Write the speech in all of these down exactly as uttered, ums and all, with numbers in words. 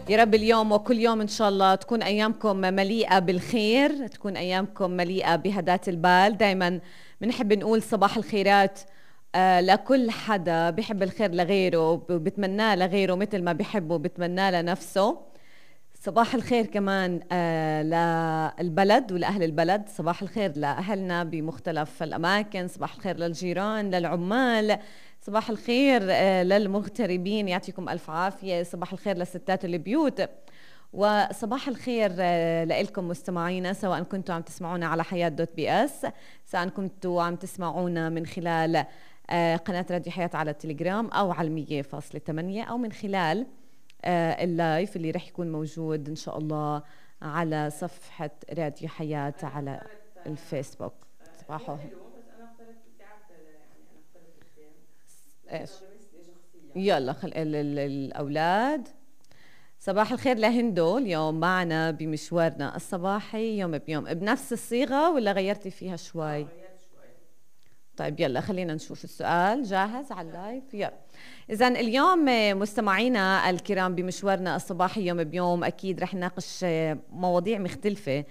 يا رب اليوم وكل يوم إن شاء الله تكون أيامكم مليئة بالخير، تكون أيامكم مليئة بهدات البال. دايما بنحب نقول صباح الخيرات آه لكل حدا بيحب الخير لغيره وبتمناه لغيره مثل ما بيحبه بتمناه لنفسه. صباح الخير كمان آه للبلد ولأهل البلد، صباح الخير لأهلنا بمختلف الأماكن، صباح الخير للجيران للعمال، صباح الخير آه للمغتربين، يعطيكم ألف عافية، صباح الخير لستات البيوت، وصباح الخير آه لكم مستمعينا، سواء كنتوا عم تسمعونا على حياة دوت بي اس، سواء كنتوا عم تسمعونا من خلال آه قناة راديو حياة على التليجرام أو على المية فاصلة ثمانية، أو من خلال آه اللايف اللي رح يكون موجود إن شاء الله على صفحة راديو حياة على الفيسبوك. صباحو ايش يلا خل ال ال الأولاد. صباح الخير لهندو، اليوم معنا بمشوارنا الصباحي يوم بيوم بنفس الصيغة ولا غيرتي فيها شوي؟ طيب يلا خلينا نشوف السؤال. جاهز على اللايف؟ يلا. إذن اليوم مستمعينا الكرام بمشوارنا الصباحي يوم بيوم أكيد رح نناقش مواضيع مختلفة.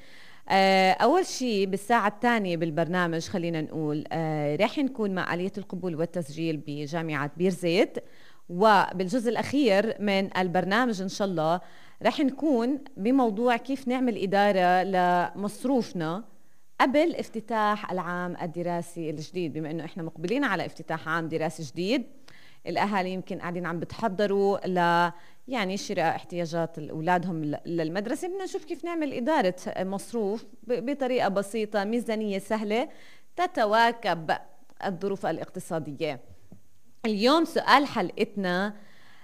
أول شيء بالساعة الثانية بالبرنامج خلينا نقول رح نكون مع آلية القبول والتسجيل بجامعة بيرزيت، وبالجزء الأخير من البرنامج إن شاء الله رح نكون بموضوع كيف نعمل إدارة لمصروفنا قبل افتتاح العام الدراسي الجديد. بما انه احنا مقبلين على افتتاح عام دراسي جديد، الاهالي يمكن قاعدين عم بتحضروا ل يعني شراء احتياجات اولادهم للمدرسه. بدنا نشوف كيف نعمل اداره مصروف بطريقه بسيطه، ميزانيه سهله تتواكب الظروف الاقتصاديه. اليوم سؤال حلقتنا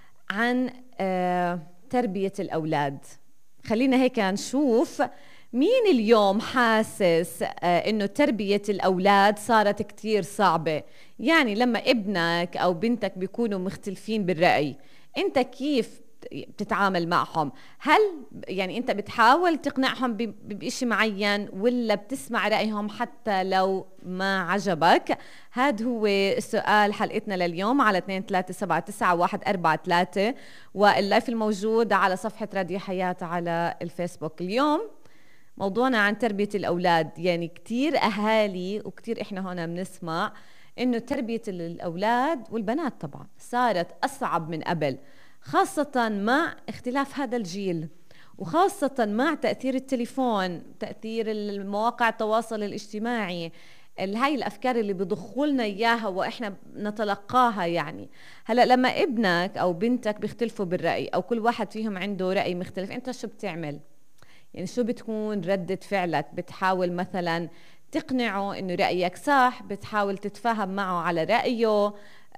عن آه تربيه الاولاد. خلينا هيك نشوف مين اليوم حاسس آه إنه تربية الأولاد صارت كتير صعبة. يعني لما ابنك أو بنتك بيكونوا مختلفين بالرأي، أنت كيف بتتعامل معهم؟ هل يعني أنت بتحاول تقنعهم بشيء معين ولا بتسمع رأيهم حتى لو ما عجبك؟ هذا هو سؤال حلقتنا لليوم على اثنين ثلاثة سبعة تسعة واحد أربعة ثلاثة، واللايف الموجود على صفحة راديو حياة على الفيسبوك. اليوم موضوعنا عن تربية الأولاد. يعني كتير أهالي وكتير إحنا هنا بنسمع إنه تربية الأولاد والبنات طبعا صارت أصعب من قبل، خاصة مع اختلاف هذا الجيل، وخاصة مع تأثير التليفون، تأثير المواقع التواصل الاجتماعي، هاي الأفكار اللي بيضخوا لنا إياها وإحنا نتلقاها. يعني هلأ لما ابنك أو بنتك بيختلفوا بالرأي أو كل واحد فيهم عنده رأي مختلف، أنت شو بتعمل؟ يعني شو بتكون ردة فعلك؟ بتحاول مثلا تقنعه انه رأيك صح، بتحاول تتفاهم معه على رأيه،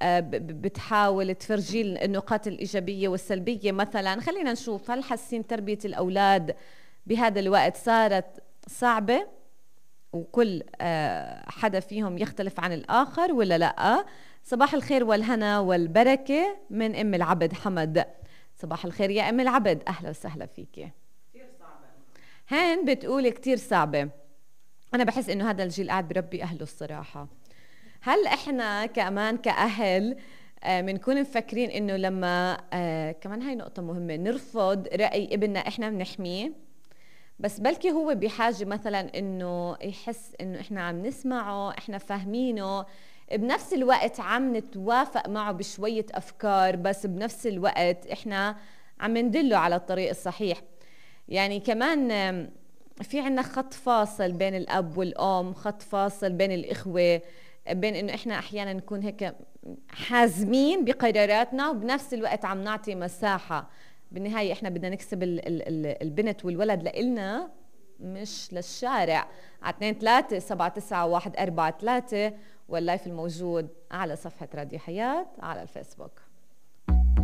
بتحاول تفرجي النقاط الإيجابية والسلبية مثلا. خلينا نشوف، هل حاسين تربية الأولاد بهذا الوقت صارت صعبة وكل حدا فيهم يختلف عن الآخر ولا لأ؟ صباح الخير والهنا والبركة من أم العبد حمد. صباح الخير يا أم العبد، أهلا وسهلا فيكي. هين بتقول كتير صعبة. أنا بحس إنه هذا الجيل قاعد بربي أهله الصراحة. هل إحنا كمان كأهل بنكون آه مفكرين إنه لما آه كمان هاي نقطة مهمة، نرفض رأي ابننا إحنا بنحميه، بس بلكي هو بحاجة مثلا إنه يحس إنه إحنا عم نسمعه، إحنا فاهمينه، بنفس الوقت عم نتوافق معه بشوية أفكار، بس بنفس الوقت إحنا عم ندله على الطريق الصحيح. يعني كمان في عنا خط فاصل بين الأب والأم، خط فاصل بين الإخوة، بين إنه إحنا أحيانا نكون هيك حازمين بقراراتنا وبنفس الوقت عم نعطي مساحة. بالنهاية إحنا بدنا نكسب ال ال البنت والولد لإلنا مش للشارع. على اثنين ثلاثة سبعة تسعة واحد أربعة ثلاثة واللايف الموجود على صفحة راديو حياة على الفيسبوك.